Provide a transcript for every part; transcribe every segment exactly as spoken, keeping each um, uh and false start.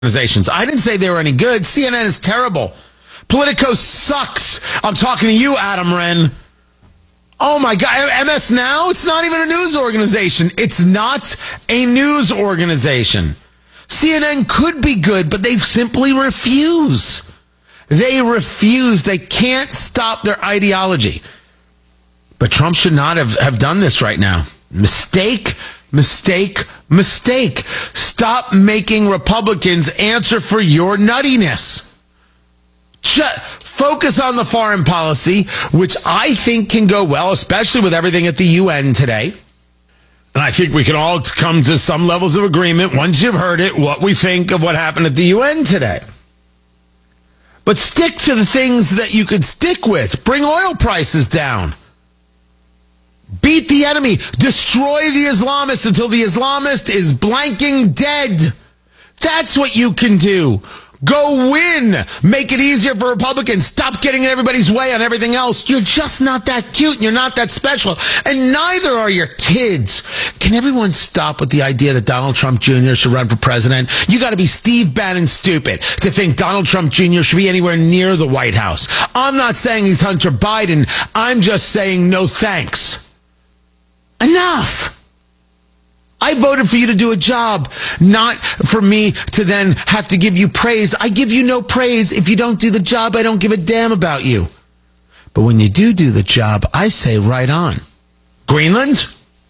organizations. I didn't say they were any good. C N N is terrible. Politico sucks. I'm talking to you, Adam Wren. Oh my God. M S Now? It's not even a news organization. It's not a news organization. C N N could be good, but they simply refuse. They refuse. They can't stop their ideology. But Trump should not have, have done this right now. Mistake, mistake, mistake. Stop making Republicans answer for your nuttiness. Just focus on the foreign policy, which I think can go well, especially with everything at the U N today. And I think we can all come to some levels of agreement once you've heard it, what we think of what happened at the U N today. But stick to the things that you could stick with. Bring oil prices down. Beat the enemy. Destroy the Islamist until the Islamist is blanking dead. That's what you can do. Go win. Make it easier for Republicans. Stop getting in everybody's way on everything else. You're just not that cute and you're not that special. And neither are your kids. Can everyone stop with the idea that Donald Trump Junior should run for president? You got to be Steve Bannon stupid to think Donald Trump Junior should be anywhere near the White House. I'm not saying he's Hunter Biden. I'm just saying no thanks. Enough. I voted for you to do a job, not for me to then have to give you praise. I give you no praise. If you don't do the job, I don't give a damn about you. But when you do do the job, I say right on. Greenland?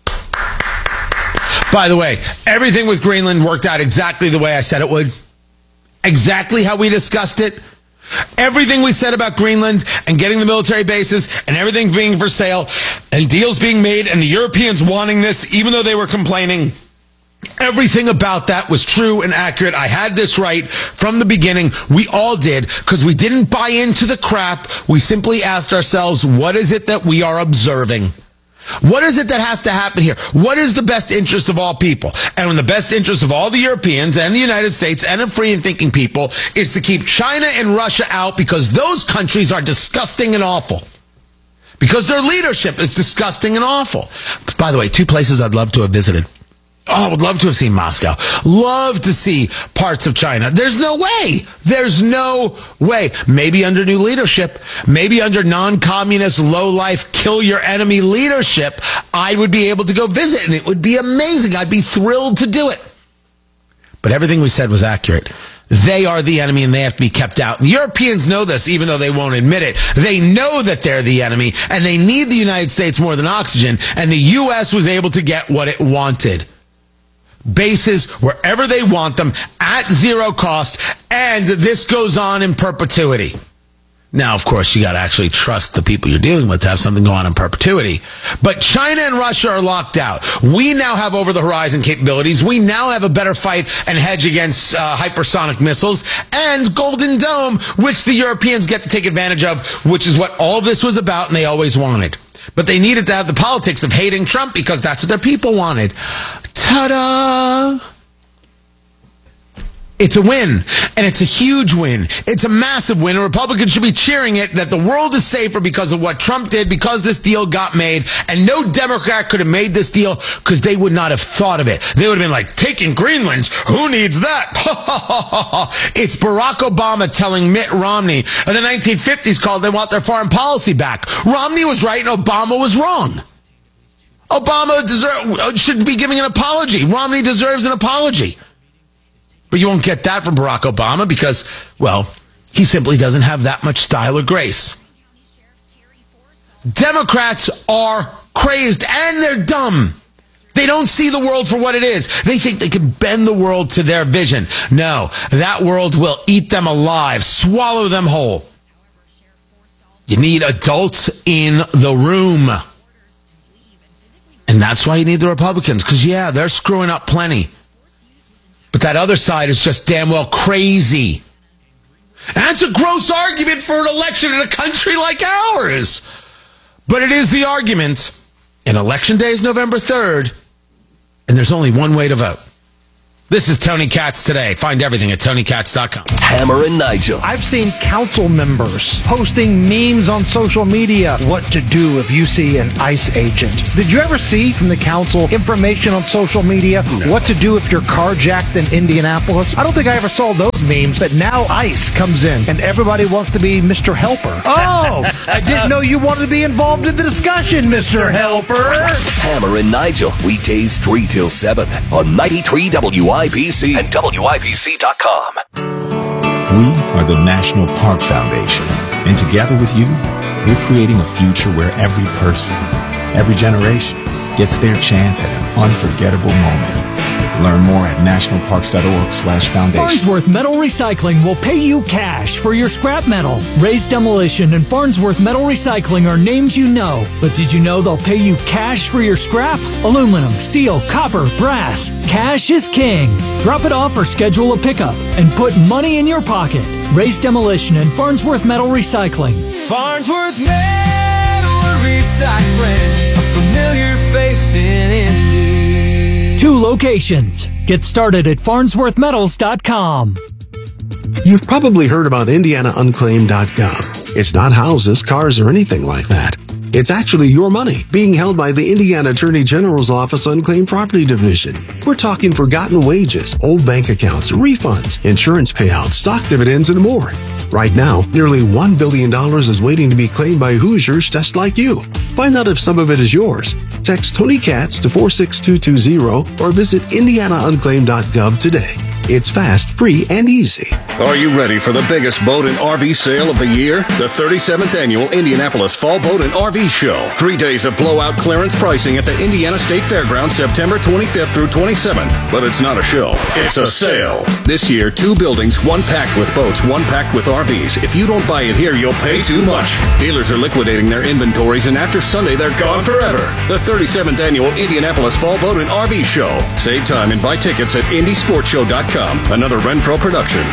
By the way, everything with Greenland worked out exactly the way I said it would. Exactly how we discussed it. Everything we said about Greenland and getting the military bases and everything being for sale and deals being made and the Europeans wanting this, even though they were complaining, everything about that was true and accurate. I had this right from the beginning. We all did, because we didn't buy into the crap. We simply asked ourselves, what is it that we are observing? What is it that has to happen here? What is the best interest of all people? And when the best interest of all the Europeans and the United States and of free and thinking people is to keep China and Russia out, because those countries are disgusting and awful. Because their leadership is disgusting and awful. By the way, two places I'd love to have visited. Oh, I would love to have seen Moscow. Love to see parts of China. There's no way. There's no way. Maybe under new leadership, maybe under non-communist, low-life, kill-your-enemy leadership, I would be able to go visit, and it would be amazing. I'd be thrilled to do it. But everything we said was accurate. They are the enemy, and they have to be kept out. And Europeans know this, even though they won't admit it. They know that they're the enemy, and they need the United States more than oxygen, and the U S was able to get what it wanted. Bases wherever they want them at zero cost, and this goes on in perpetuity. Now, of course, you got to actually trust the people you're dealing with to have something go on in perpetuity. But China and Russia are locked out. We now have over-the-horizon capabilities. We now have a better fight and hedge against uh, hypersonic missiles and Golden Dome, which the Europeans get to take advantage of, which is what all of this was about and they always wanted. But they needed to have the politics of hating Trump because that's what their people wanted. Ta-da! It's a win, and it's a huge win. It's a massive win, and Republicans should be cheering it that the world is safer because of what Trump did, because this deal got made, and no Democrat could have made this deal because they would not have thought of it. They would have been like, taking Greenland? Who needs that? It's Barack Obama telling Mitt Romney in the nineteen fifties called they want their foreign policy back. Romney was right, and Obama was wrong. Obama deserve, should be giving an apology. Romney deserves an apology. But you won't get that from Barack Obama because, well, he simply doesn't have that much style or grace. Democrats are crazed and they're dumb. They don't see the world for what it is. They think they can bend the world to their vision. No, that world will eat them alive, swallow them whole. You need adults in the room. And that's why you need the Republicans, because, yeah, they're screwing up plenty. But that other side is just damn well crazy. And that's a gross argument for an election in a country like ours. But it is the argument. And election day is November third. And there's only one way to vote. This is Tony Katz Today. Find everything at tony katz dot com. Hammer and Nigel. I've seen council members posting memes on social media. What to do if you see an ICE agent. Did you ever see from the council information on social media? No. What to do if you're carjacked in Indianapolis? I don't think I ever saw those memes, but now ICE comes in and everybody wants to be Mister Helper. Oh, I didn't know you wanted to be involved in the discussion, Mister Helper. Hammer and Nigel, weekdays three till seven on ninety-three W I P C and W I P C dot com. We are the National Park Foundation, and together with you, we're creating a future where every person, every generation, gets their chance at an unforgettable moment. Learn more at national parks dot org slash foundation. Farnsworth Metal Recycling will pay you cash for your scrap metal. Raised Demolition and Farnsworth Metal Recycling are names you know. But did you know they'll pay you cash for your scrap? Aluminum, steel, copper, brass. Cash is king. Drop it off or schedule a pickup and put money in your pocket. Raised Demolition and Farnsworth Metal Recycling. Farnsworth Metal Recycling, a familiar face in Indy. Two locations. Get started at farnsworth metals dot com. You've probably heard about indiana unclaimed dot gov. It's not houses, cars, or anything like that. It's actually your money being held by the Indiana Attorney General's Office Unclaimed Property Division. We're talking forgotten wages, old bank accounts, refunds, insurance payouts, stock dividends, and more. Right now, nearly one billion dollars is waiting to be claimed by Hoosiers just like you. Find out if some of it is yours. Text Tony Katz to four six two two zero or visit indiana unclaimed dot gov today. It's fast, free, and easy. Are you ready for the biggest boat and R V sale of the year? The thirty-seventh Annual Indianapolis Fall Boat and R V Show. Three days of blowout clearance pricing at the Indiana State Fairgrounds September twenty-fifth through twenty-seventh. But it's not a show. It's a sale. This year, two buildings, one packed with boats, one packed with R Vs. If you don't buy it here, you'll pay too much. Dealers are liquidating their inventories, and after Sunday, they're gone forever. The thirty-seventh Annual Indianapolis Fall Boat and R V Show. Save time and buy tickets at indy sports show dot com. Another Renfro production.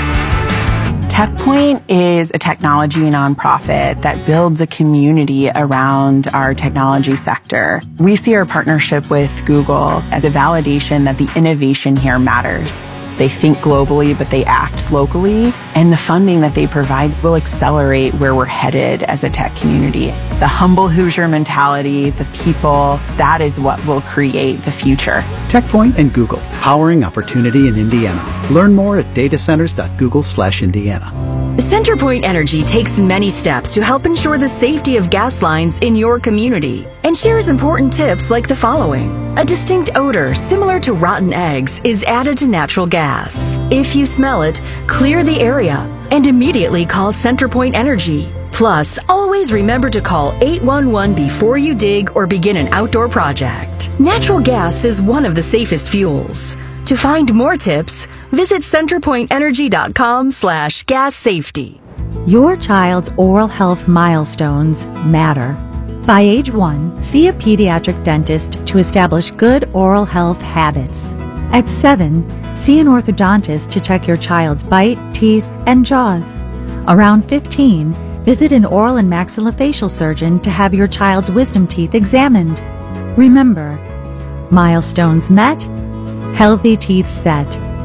TechPoint is a technology nonprofit that builds a community around our technology sector. We see our partnership with Google as a validation that the innovation here matters. They think globally, but they act locally, and the funding that they provide will accelerate where we're headed as a tech community. The humble Hoosier mentality, the people, that is what will create the future. TechPoint and Google, powering opportunity in Indiana. Learn more at datacenters dot google slash Indiana. CenterPoint Energy takes many steps to help ensure the safety of gas lines in your community and shares important tips like the following. A distinct odor similar to rotten eggs is added to natural gas. If you smell it, clear the area and immediately call CenterPoint Energy. Plus, always remember to call eight one one before you dig or begin an outdoor project. Natural gas is one of the safest fuels. To find more tips, visit centerpoint energy dot com slash gas safety. Your child's oral health milestones matter. By age one, see a pediatric dentist to establish good oral health habits. At seven, see an orthodontist to check your child's bite, teeth, and jaws. Around fifteen, visit an oral and maxillofacial surgeon to have your child's wisdom teeth examined. Remember, milestones met, healthy teeth set.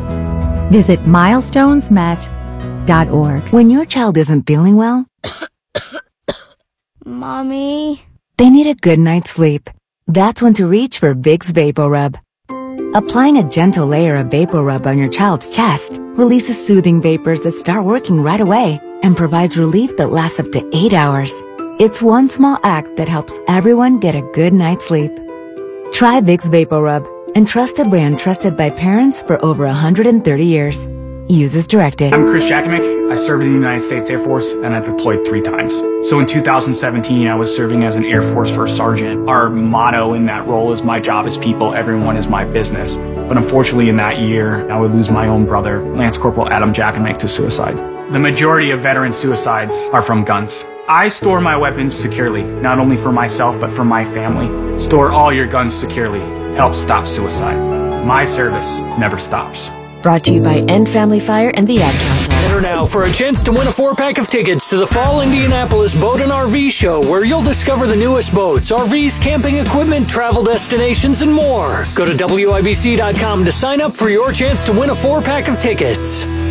Visit milestones met dot org. When your child isn't feeling well, Mommy, they need a good night's sleep. That's when to reach for Vicks VapoRub. Applying a gentle layer of VapoRub on your child's chest releases soothing vapors that start working right away and provides relief that lasts up to eight hours. It's one small act that helps everyone get a good night's sleep. Try Vicks VapoRub and trust a brand trusted by parents for over one hundred thirty years. Use as directed. I'm Chris Jakimick. I served in the United States Air Force and I deployed three times. So in two thousand seventeen, I was serving as an Air Force First Sergeant. Our motto in that role is my job is people, everyone is my business. But unfortunately in that year, I would lose my own brother, Lance Corporal Adam Jakimick, to suicide. The majority of veteran suicides are from guns. I store my weapons securely, not only for myself, but for my family. Store all your guns securely. Help stop suicide. My service never stops. Brought to you by End Family Fire and the Ad Council. Enter now for a chance to win a four-pack of tickets to the Fall Indianapolis Boat and R V Show, where you'll discover the newest boats, R Vs, camping equipment, travel destinations, and more. Go to W I B C dot com to sign up for your chance to win a four-pack of tickets.